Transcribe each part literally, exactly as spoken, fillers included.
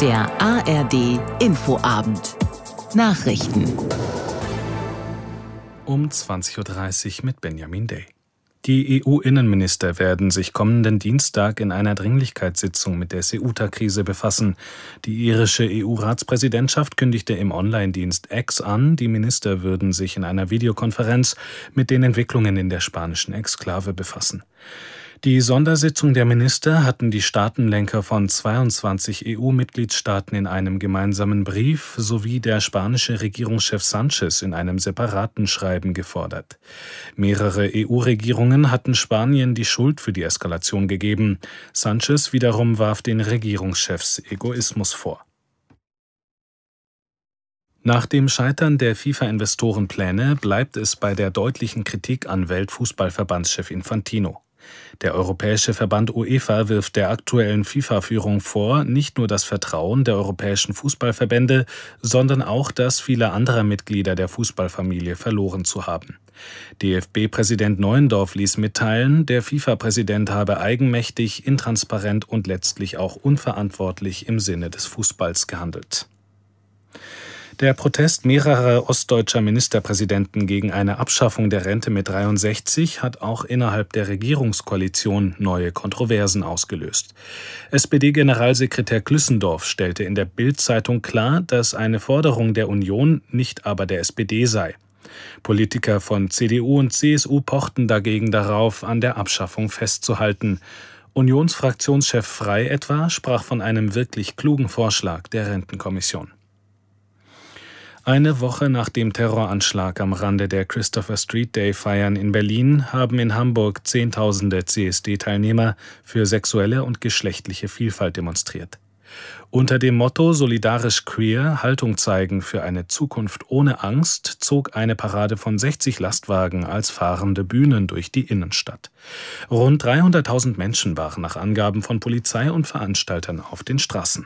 Der A R D Infoabend. Nachrichten. Um zwanzig Uhr dreißig mit Benjamin Day. Die E U-Innenminister werden sich kommenden Dienstag in einer Dringlichkeitssitzung mit der Ceuta-Krise befassen. Die irische E U-Ratspräsidentschaft kündigte im Online-Dienst X an, die Minister würden sich in einer Videokonferenz mit den Entwicklungen in der spanischen Exklave befassen. Die Sondersitzung der Minister hatten die Staatenlenker von zweiundzwanzig E U-Mitgliedstaaten in einem gemeinsamen Brief sowie der spanische Regierungschef Sánchez in einem separaten Schreiben gefordert. Mehrere E U-Regierungen hatten Spanien die Schuld für die Eskalation gegeben. Sánchez wiederum warf den Regierungschefs Egoismus vor. Nach dem Scheitern der FIFA-Investorenpläne bleibt es bei der deutlichen Kritik an Weltfußballverbandschef Infantino. Der Europäische Verband UEFA wirft der aktuellen FIFA-Führung vor, nicht nur das Vertrauen der europäischen Fußballverbände, sondern auch das vieler anderer Mitglieder der Fußballfamilie verloren zu haben. D F B-Präsident Neuendorf ließ mitteilen, der FIFA-Präsident habe eigenmächtig, intransparent und letztlich auch unverantwortlich im Sinne des Fußballs gehandelt. Der Protest mehrerer ostdeutscher Ministerpräsidenten gegen eine Abschaffung der Rente mit dreiundsechzig hat auch innerhalb der Regierungskoalition neue Kontroversen ausgelöst. S P D-Generalsekretär Klüssendorf stellte in der Bild-Zeitung klar, dass eine Forderung der Union, nicht aber der S P D sei. Politiker von C D U und C S U pochten dagegen darauf, an der Abschaffung festzuhalten. Unionsfraktionschef Frey etwa sprach von einem wirklich klugen Vorschlag der Rentenkommission. Eine Woche nach dem Terroranschlag am Rande der Christopher Street Day-Feiern in Berlin haben in Hamburg Zehntausende C S D-Teilnehmer für sexuelle und geschlechtliche Vielfalt demonstriert. Unter dem Motto Solidarisch Queer, Haltung zeigen für eine Zukunft ohne Angst, zog eine Parade von sechzig Lastwagen als fahrende Bühnen durch die Innenstadt. Rund dreihunderttausend Menschen waren nach Angaben von Polizei und Veranstaltern auf den Straßen.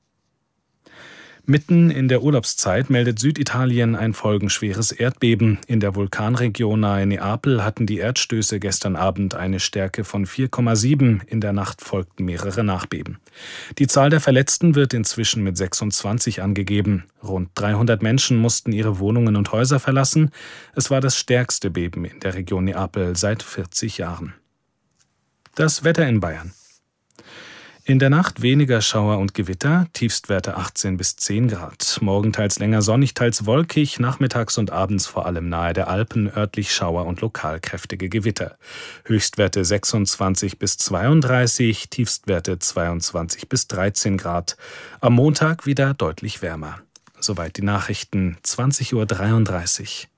Mitten in der Urlaubszeit meldet Süditalien ein folgenschweres Erdbeben. In der Vulkanregion nahe Neapel hatten die Erdstöße gestern Abend eine Stärke von vier Komma sieben. In der Nacht folgten mehrere Nachbeben. Die Zahl der Verletzten wird inzwischen mit sechsundzwanzig angegeben. Rund dreihundert Menschen mussten ihre Wohnungen und Häuser verlassen. Es war das stärkste Beben in der Region Neapel seit vierzig Jahren. Das Wetter in Bayern. In der Nacht weniger Schauer und Gewitter, Tiefstwerte achtzehn bis zehn Grad. Morgen teils länger sonnig, teils wolkig, nachmittags und abends vor allem nahe der Alpen örtlich Schauer und lokal kräftige Gewitter. Höchstwerte sechsundzwanzig bis zweiunddreißig, Tiefstwerte zweiundzwanzig bis dreizehn Grad. Am Montag wieder deutlich wärmer. Soweit die Nachrichten, zwanzig Uhr dreiunddreißig.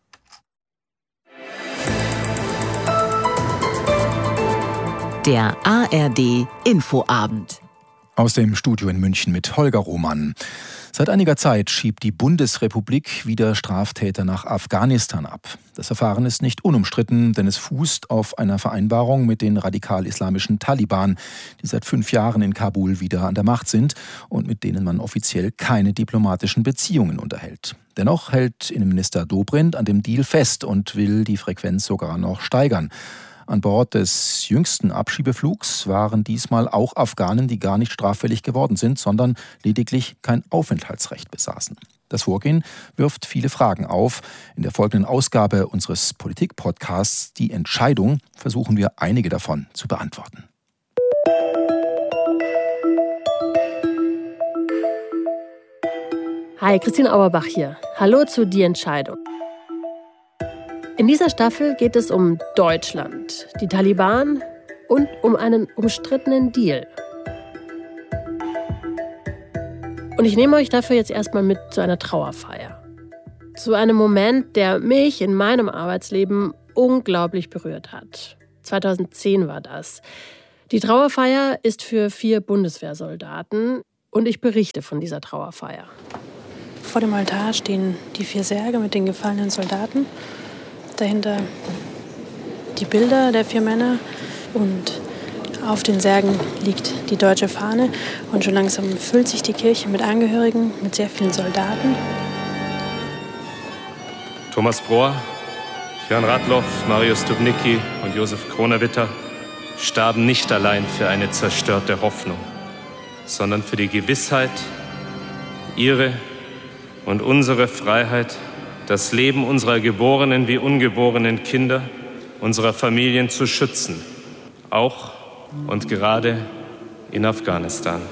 Der A R D Infoabend. Aus dem Studio in München mit Holger Roman. Seit einiger Zeit schiebt die Bundesrepublik wieder Straftäter nach Afghanistan ab. Das Verfahren ist nicht unumstritten, denn es fußt auf einer Vereinbarung mit den radikal-islamischen Taliban, die seit fünf Jahren in Kabul wieder an der Macht sind und mit denen man offiziell keine diplomatischen Beziehungen unterhält. Dennoch hält Innenminister Dobrindt an dem Deal fest und will die Frequenz sogar noch steigern. An Bord des jüngsten Abschiebeflugs waren diesmal auch Afghanen, die gar nicht straffällig geworden sind, sondern lediglich kein Aufenthaltsrecht besaßen. Das Vorgehen wirft viele Fragen auf. In der folgenden Ausgabe unseres Politik-Podcasts Die Entscheidung versuchen wir einige davon zu beantworten. Hi, Christine Auerbach hier. Hallo zu Die Entscheidung. In dieser Staffel geht es um Deutschland, die Taliban und um einen umstrittenen Deal. Und ich nehme euch dafür jetzt erstmal mit zu einer Trauerfeier. Zu einem Moment, der mich in meinem Arbeitsleben unglaublich berührt hat. zweitausendzehn war das. Die Trauerfeier ist für vier Bundeswehrsoldaten und ich berichte von dieser Trauerfeier. Vor dem Altar stehen die vier Särge mit den gefallenen Soldaten. Dahinter die Bilder der vier Männer und auf den Särgen liegt die deutsche Fahne. Und schon langsam füllt sich die Kirche mit Angehörigen, mit sehr vielen Soldaten. Thomas Brohr, Jörn Radloff, Marius Dubnicki und Josef Kronawitter starben nicht allein für eine zerstörte Hoffnung, sondern für die Gewissheit, ihre und unsere Freiheit, das Leben unserer geborenen wie ungeborenen Kinder, unserer Familien zu schützen, auch und gerade in Afghanistan.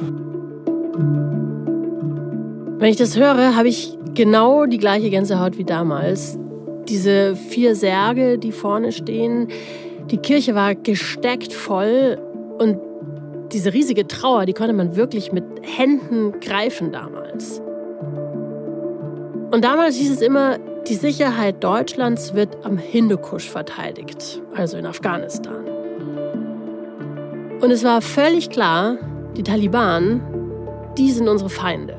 Wenn ich das höre, habe ich genau die gleiche Gänsehaut wie damals. Diese vier Särge, die vorne stehen, die Kirche war gesteckt voll und diese riesige Trauer, die konnte man wirklich mit Händen greifen damals. Und damals hieß es immer, die Sicherheit Deutschlands wird am Hindukusch verteidigt, also in Afghanistan. Und es war völlig klar, die Taliban, die sind unsere Feinde.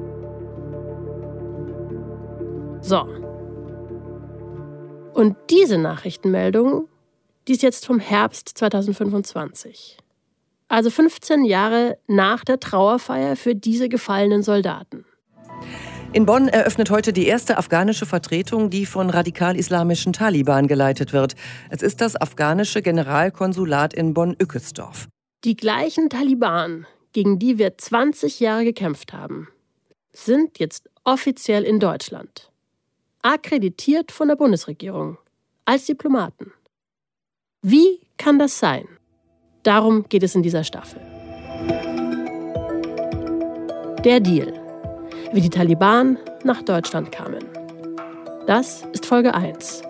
So. Und diese Nachrichtenmeldung, die ist jetzt vom Herbst zweitausendfünfundzwanzig. Also fünfzehn Jahre nach der Trauerfeier für diese gefallenen Soldaten. In Bonn eröffnet heute die erste afghanische Vertretung, die von radikal-islamischen Taliban geleitet wird. Es ist das afghanische Generalkonsulat in Bonn-Ückesdorf. Die gleichen Taliban, gegen die wir zwanzig Jahre gekämpft haben, sind jetzt offiziell in Deutschland. Akkreditiert von der Bundesregierung. Als Diplomaten. Wie kann das sein? Darum geht es in dieser Staffel. Der Deal. Wie die Taliban nach Deutschland kamen. Das ist Folge eins.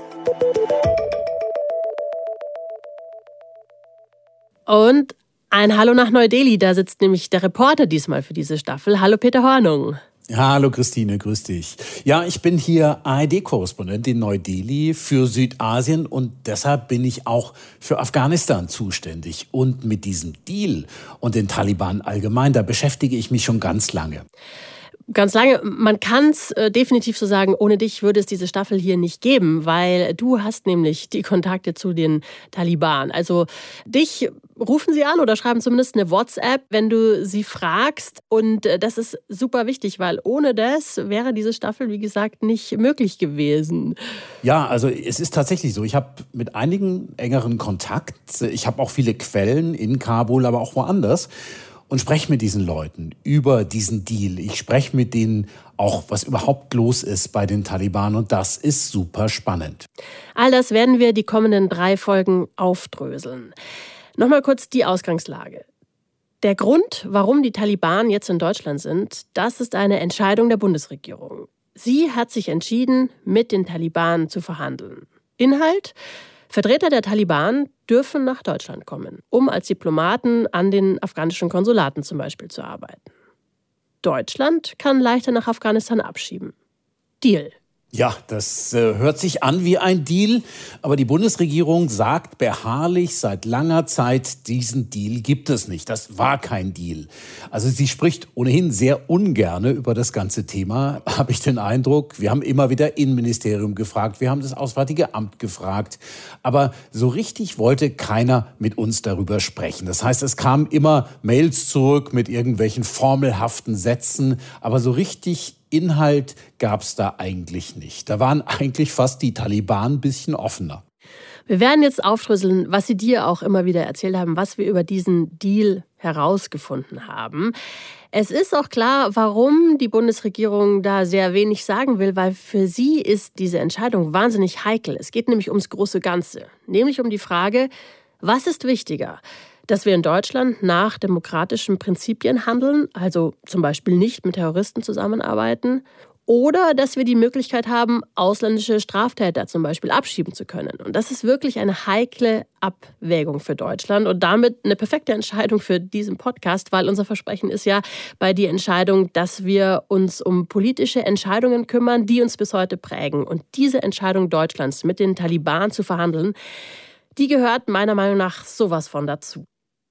Und ein Hallo nach Neu-Delhi, da sitzt nämlich der Reporter diesmal für diese Staffel. Hallo Peter Hornung. Hallo Christine, grüß dich. Ja, ich bin hier A R D-Korrespondent in Neu-Delhi für Südasien und deshalb bin ich auch für Afghanistan zuständig. Und mit diesem Deal und den Taliban allgemein, da beschäftige ich mich schon ganz lange. Ganz lange. Man kann es äh, definitiv so sagen, ohne dich würde es diese Staffel hier nicht geben, weil du hast nämlich die Kontakte zu den Taliban. Also dich rufen sie an oder schreiben zumindest eine WhatsApp, wenn du sie fragst. Und äh, das ist super wichtig, weil ohne das wäre diese Staffel, wie gesagt, nicht möglich gewesen. Ja, also es ist tatsächlich so. Ich habe mit einigen engeren Kontakt. Ich habe auch viele Quellen in Kabul, aber auch woanders. Und spreche mit diesen Leuten über diesen Deal. Ich spreche mit denen auch, was überhaupt los ist bei den Taliban. Und das ist super spannend. All das werden wir die kommenden drei Folgen aufdröseln. Nochmal kurz die Ausgangslage. Der Grund, warum die Taliban jetzt in Deutschland sind, das ist eine Entscheidung der Bundesregierung. Sie hat sich entschieden, mit den Taliban zu verhandeln. Inhalt: Vertreter der Taliban dürfen nach Deutschland kommen, um als Diplomaten an den afghanischen Konsulaten zum Beispiel zu arbeiten. Deutschland kann leichter nach Afghanistan abschieben. Deal. Ja, das äh, hört sich an wie ein Deal, aber die Bundesregierung sagt beharrlich seit langer Zeit, diesen Deal gibt es nicht. Das war kein Deal. Also sie spricht ohnehin sehr ungerne über das ganze Thema, habe ich den Eindruck. Wir haben immer wieder Innenministerium gefragt, wir haben das Auswärtige Amt gefragt, aber so richtig wollte keiner mit uns darüber sprechen. Das heißt, es kamen immer Mails zurück mit irgendwelchen formelhaften Sätzen, aber so richtig Inhalt gab es da eigentlich nicht. Da waren eigentlich fast die Taliban ein bisschen offener. Wir werden jetzt aufdröseln, was Sie dir auch immer wieder erzählt haben, was wir über diesen Deal herausgefunden haben. Es ist auch klar, warum die Bundesregierung da sehr wenig sagen will, weil für sie ist diese Entscheidung wahnsinnig heikel. Es geht nämlich ums große Ganze, nämlich um die Frage, was ist wichtiger? Dass wir in Deutschland nach demokratischen Prinzipien handeln, also zum Beispiel nicht mit Terroristen zusammenarbeiten, oder dass wir die Möglichkeit haben, ausländische Straftäter zum Beispiel abschieben zu können. Und das ist wirklich eine heikle Abwägung für Deutschland und damit eine perfekte Entscheidung für diesen Podcast, weil unser Versprechen ist ja bei der Entscheidung, dass wir uns um politische Entscheidungen kümmern, die uns bis heute prägen. Und diese Entscheidung Deutschlands, mit den Taliban zu verhandeln, die gehört meiner Meinung nach sowas von dazu.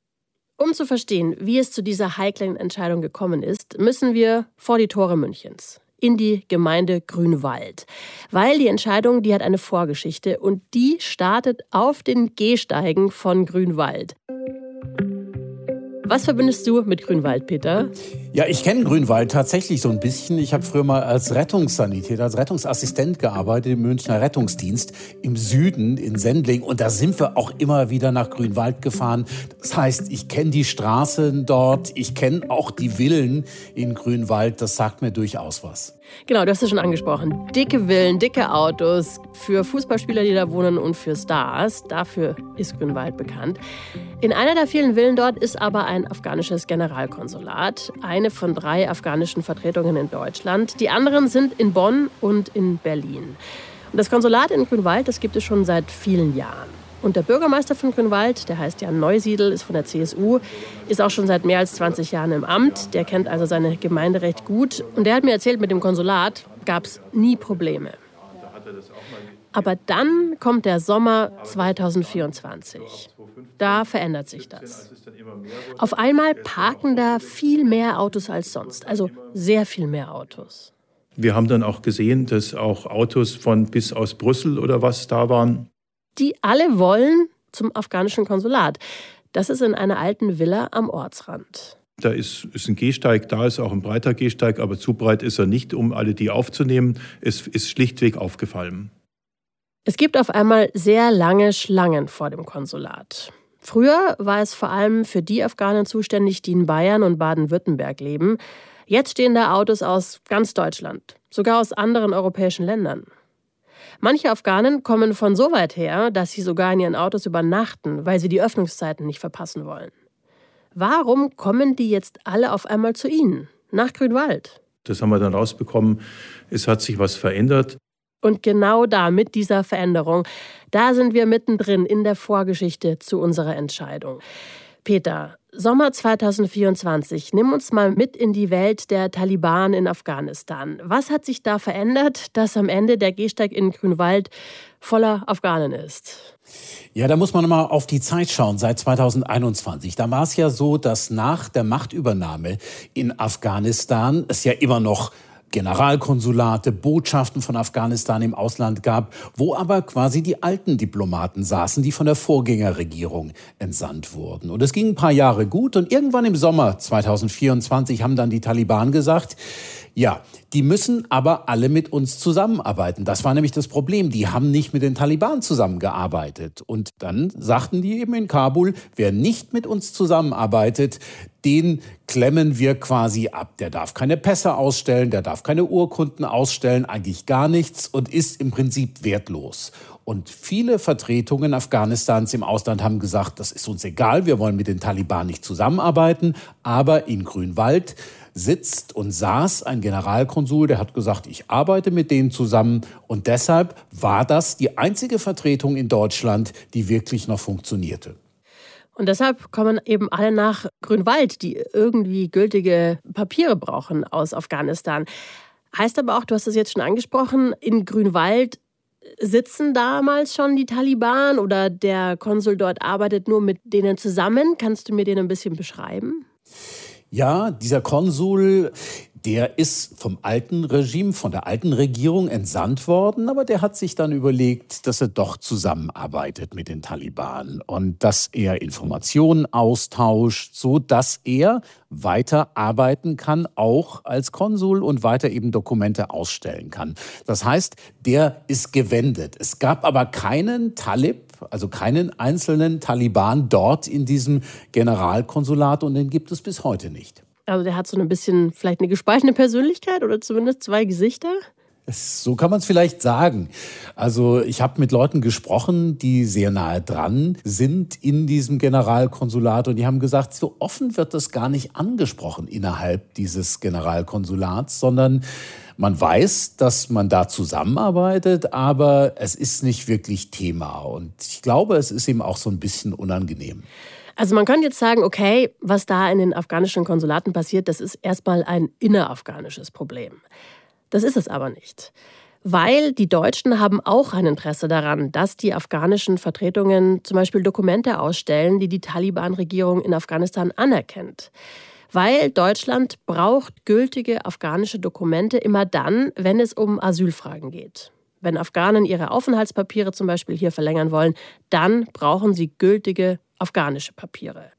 Um zu verstehen, wie es zu dieser heiklen Entscheidung gekommen ist, müssen wir vor die Tore Münchens, in die Gemeinde Grünwald. Weil die Entscheidung, die hat eine Vorgeschichte und die startet auf den Gehsteigen von Grünwald. Was verbindest du mit Grünwald, Peter? Ja, ich kenne Grünwald tatsächlich so ein bisschen. Ich habe früher mal als Rettungssanitäter, als Rettungsassistent gearbeitet im Münchner Rettungsdienst im Süden in Sendling. Und da sind wir auch immer wieder nach Grünwald gefahren. Das heißt, ich kenne die Straßen dort, ich kenne auch die Villen in Grünwald. Das sagt mir durchaus was. Genau, du hast es schon angesprochen. Dicke Villen, dicke Autos für Fußballspieler, die da wohnen und für Stars. Dafür ist Grünwald bekannt. In einer der vielen Villen dort ist aber ein afghanisches Generalkonsulat. Eine von drei afghanischen Vertretungen in Deutschland. Die anderen sind in Bonn und in Berlin. Und das Konsulat in Grünwald, das gibt es schon seit vielen Jahren. Und der Bürgermeister von Grünwald, der heißt Jan Neusiedl, ist von der C S U, ist auch schon seit mehr als zwanzig Jahren im Amt. Der kennt also seine Gemeinde recht gut. Und der hat mir erzählt, mit dem Konsulat gab es nie Probleme. Aber dann kommt der Sommer zweitausendvierundzwanzig. Da verändert sich das. Auf einmal parken da viel mehr Autos als sonst. Also sehr viel mehr Autos. Wir haben dann auch gesehen, dass auch Autos von bis aus Brüssel oder was da waren. Die alle wollen zum afghanischen Konsulat. Das ist in einer alten Villa am Ortsrand. Da ist, ist ein Gehsteig, da ist auch ein breiter Gehsteig, aber zu breit ist er nicht, um alle die aufzunehmen. Es ist schlichtweg aufgefallen. Es gibt auf einmal sehr lange Schlangen vor dem Konsulat. Früher war es vor allem für die Afghanen zuständig, die in Bayern und Baden-Württemberg leben. Jetzt stehen da Autos aus ganz Deutschland, sogar aus anderen europäischen Ländern. Manche Afghanen kommen von so weit her, dass sie sogar in ihren Autos übernachten, weil sie die Öffnungszeiten nicht verpassen wollen. Warum kommen die jetzt alle auf einmal zu Ihnen, nach Grünwald? Das haben wir dann rausbekommen. Es hat sich was verändert. Und genau da, mit dieser Veränderung, da sind wir mittendrin in der Vorgeschichte zu unserer Entscheidung. Peter, Sommer zweitausendvierundzwanzig, nimm uns mal mit in die Welt der Taliban in Afghanistan. Was hat sich da verändert, dass am Ende der Gehsteig in Grünwald voller Afghanen ist? Ja, da muss man mal auf die Zeit schauen, seit zweitausendeinundzwanzig. Da war es ja so, dass nach der Machtübernahme in Afghanistan es ja immer noch Generalkonsulate, Botschaften von Afghanistan im Ausland gab, wo aber quasi die alten Diplomaten saßen, die von der Vorgängerregierung entsandt wurden. Und es ging ein paar Jahre gut und irgendwann im Sommer zweitausendvierundzwanzig haben dann die Taliban gesagt, ja, die müssen aber alle mit uns zusammenarbeiten. Das war nämlich das Problem. Die haben nicht mit den Taliban zusammengearbeitet. Und dann sagten die eben in Kabul, wer nicht mit uns zusammenarbeitet, den klemmen wir quasi ab. Der darf keine Pässe ausstellen, der darf keine Urkunden ausstellen, eigentlich gar nichts und ist im Prinzip wertlos. Und viele Vertretungen Afghanistans im Ausland haben gesagt, das ist uns egal, wir wollen mit den Taliban nicht zusammenarbeiten, aber in Grünwald sitzt und saß ein Generalkonsul, der hat gesagt, ich arbeite mit denen zusammen. Und deshalb war das die einzige Vertretung in Deutschland, die wirklich noch funktionierte. Und deshalb kommen eben alle nach Grünwald, die irgendwie gültige Papiere brauchen aus Afghanistan. Heißt aber auch, du hast es jetzt schon angesprochen, in Grünwald sitzen damals schon die Taliban oder der Konsul dort arbeitet nur mit denen zusammen. Kannst du mir den ein bisschen beschreiben? Ja, dieser Konsul, der ist vom alten Regime, von der alten Regierung entsandt worden, aber der hat sich dann überlegt, dass er doch zusammenarbeitet mit den Taliban und dass er Informationen austauscht, so dass er weiter arbeiten kann, auch als Konsul und weiter eben Dokumente ausstellen kann. Das heißt, der ist gewendet. Es gab aber keinen Talib, also keinen einzelnen Taliban dort in diesem Generalkonsulat und den gibt es bis heute nicht. Also der hat so ein bisschen vielleicht eine gespaltene Persönlichkeit oder zumindest zwei Gesichter? So kann man es vielleicht sagen. Also ich habe mit Leuten gesprochen, die sehr nahe dran sind in diesem Generalkonsulat und die haben gesagt, so offen wird das gar nicht angesprochen innerhalb dieses Generalkonsulats, sondern man weiß, dass man da zusammenarbeitet, aber es ist nicht wirklich Thema. Und ich glaube, es ist ihm auch so ein bisschen unangenehm. Also man könnte jetzt sagen, okay, was da in den afghanischen Konsulaten passiert, das ist erstmal ein innerafghanisches Problem. Das ist es aber nicht. Weil die Deutschen haben auch ein Interesse daran, dass die afghanischen Vertretungen zum Beispiel Dokumente ausstellen, die die Taliban-Regierung in Afghanistan anerkennt. Weil Deutschland braucht gültige afghanische Dokumente immer dann, wenn es um Asylfragen geht. Wenn Afghanen ihre Aufenthaltspapiere zum Beispiel hier verlängern wollen, dann brauchen sie gültige afghanische Papiere.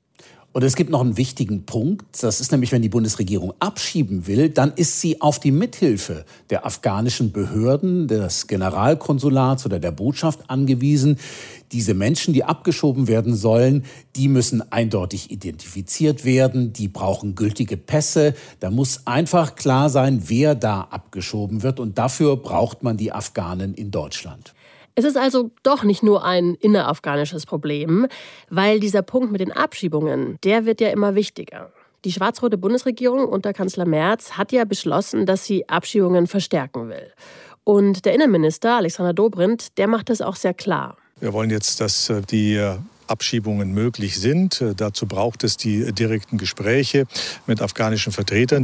Und es gibt noch einen wichtigen Punkt. Das ist nämlich, wenn die Bundesregierung abschieben will, dann ist sie auf die Mithilfe der afghanischen Behörden, des Generalkonsulats oder der Botschaft angewiesen. Diese Menschen, die abgeschoben werden sollen, die müssen eindeutig identifiziert werden. Die brauchen gültige Pässe. Da muss einfach klar sein, wer da abgeschoben wird. Und dafür braucht man die Afghanen in Deutschland. Es ist also doch nicht nur ein innerafghanisches Problem, weil dieser Punkt mit den Abschiebungen, der wird ja immer wichtiger. Die schwarz-rote Bundesregierung unter Kanzler Merz hat ja beschlossen, dass sie Abschiebungen verstärken will. Und der Innenminister Alexander Dobrindt, der macht das auch sehr klar. Wir wollen jetzt, dass die Abschiebungen möglich sind. Dazu braucht es die direkten Gespräche mit afghanischen Vertretern.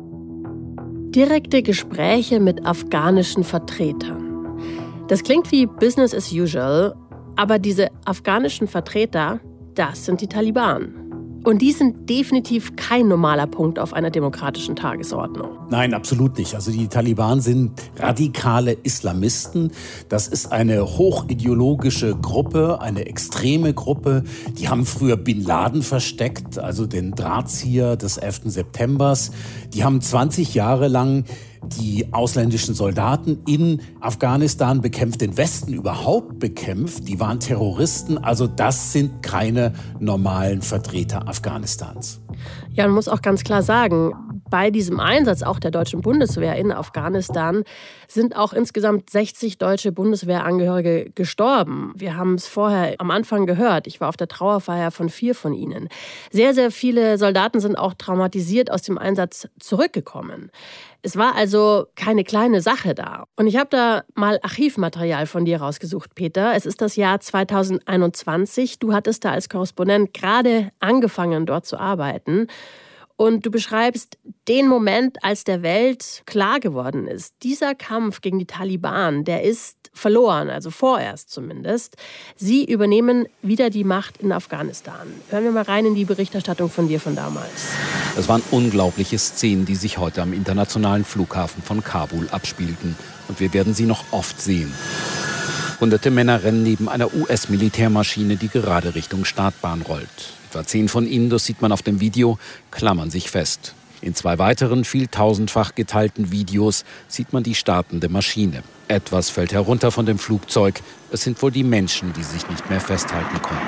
Direkte Gespräche mit afghanischen Vertretern. Das klingt wie Business as usual, aber diese afghanischen Vertreter, das sind die Taliban. Und die sind definitiv kein normaler Punkt auf einer demokratischen Tagesordnung. Nein, absolut nicht. Also die Taliban sind radikale Islamisten. Das ist eine hochideologische Gruppe, eine extreme Gruppe. Die haben früher Bin Laden versteckt, also den Drahtzieher des elften Septembers. Die haben zwanzig Jahre lang die ausländischen Soldaten in Afghanistan bekämpft, den Westen überhaupt bekämpft. Die waren Terroristen, also das sind keine normalen Vertreter Afghanistans. Ja, man muss auch ganz klar sagen, bei diesem Einsatz auch der deutschen Bundeswehr in Afghanistan sind auch insgesamt sechzig deutsche Bundeswehrangehörige gestorben. Wir haben es vorher am Anfang gehört. Ich war auf der Trauerfeier von vier von ihnen. Sehr, sehr viele Soldaten sind auch traumatisiert aus dem Einsatz zurückgekommen. Es war also keine kleine Sache da. Und ich habe da mal Archivmaterial von dir rausgesucht, Peter. Es ist das Jahr zweitausendeinundzwanzig. Du hattest da als Korrespondent gerade angefangen, dort zu arbeiten. Und du beschreibst den Moment, als der Welt klar geworden ist, dieser Kampf gegen die Taliban, der ist verloren, also vorerst zumindest. Sie übernehmen wieder die Macht in Afghanistan. Hören wir mal rein in die Berichterstattung von dir von damals. Es waren unglaubliche Szenen, die sich heute am internationalen Flughafen von Kabul abspielten. Und wir werden sie noch oft sehen. Hunderte Männer rennen neben einer U S-Militärmaschine, die gerade Richtung Startbahn rollt. Etwa zehn von ihnen, das sieht man auf dem Video, klammern sich fest. In zwei weiteren, viel tausendfach geteilten Videos sieht man die startende Maschine. Etwas fällt herunter von dem Flugzeug. Es sind wohl die Menschen, die sich nicht mehr festhalten konnten.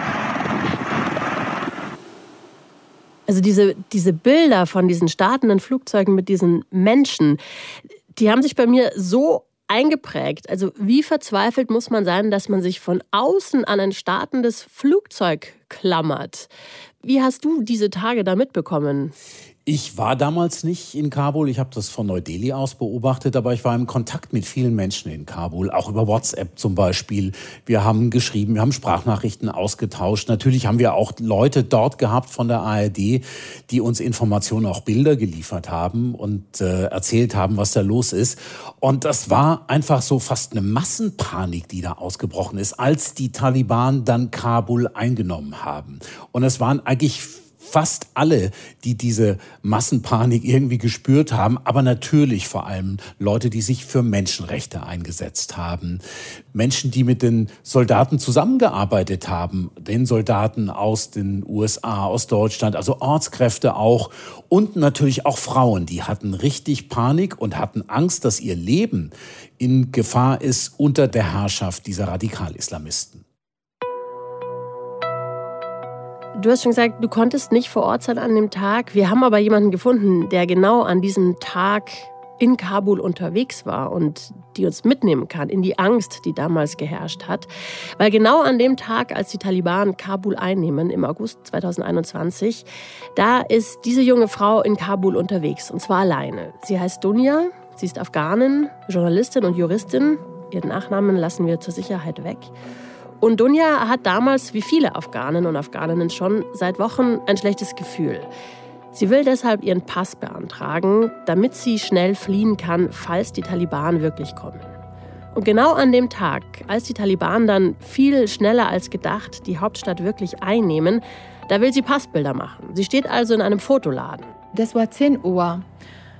Also diese, diese Bilder von diesen startenden Flugzeugen mit diesen Menschen, die haben sich bei mir so eingeprägt. Also wie verzweifelt muss man sein, dass man sich von außen an ein startendes Flugzeug klammert? Wie hast du diese Tage da mitbekommen? Ich war damals nicht in Kabul, ich habe das von Neu-Delhi aus beobachtet, aber ich war im Kontakt mit vielen Menschen in Kabul, auch über WhatsApp zum Beispiel. Wir haben geschrieben, wir haben Sprachnachrichten ausgetauscht. Natürlich haben wir auch Leute dort gehabt von der A R D, die uns Informationen, auch Bilder geliefert haben und äh, erzählt haben, was da los ist. Und das war einfach so fast eine Massenpanik, die da ausgebrochen ist, als die Taliban dann Kabul eingenommen haben. Und es waren eigentlich fast alle, die diese Massenpanik irgendwie gespürt haben, aber natürlich vor allem Leute, die sich für Menschenrechte eingesetzt haben. Menschen, die mit den Soldaten zusammengearbeitet haben, den Soldaten aus den U S A, aus Deutschland, also Ortskräfte auch und natürlich auch Frauen, die hatten richtig Panik und hatten Angst, dass ihr Leben in Gefahr ist unter der Herrschaft dieser Radikal-Islamisten. Du hast schon gesagt, du konntest nicht vor Ort sein an dem Tag. Wir haben aber jemanden gefunden, der genau an diesem Tag in Kabul unterwegs war und die uns mitnehmen kann in die Angst, die damals geherrscht hat. Weil genau an dem Tag, als die Taliban Kabul einnehmen, im August zweitausendeinundzwanzig, da ist diese junge Frau in Kabul unterwegs, und zwar alleine. Sie heißt Dunya, sie ist Afghanin, Journalistin und Juristin. Ihren Nachnamen lassen wir zur Sicherheit weg. Und Dunya hat damals, wie viele Afghanen und Afghaninnen schon, seit Wochen ein schlechtes Gefühl. Sie will deshalb ihren Pass beantragen, damit sie schnell fliehen kann, falls die Taliban wirklich kommen. Und genau an dem Tag, als die Taliban dann viel schneller als gedacht die Hauptstadt wirklich einnehmen, da will sie Passbilder machen. Sie steht also in einem Fotoladen. Das war zehn Uhr.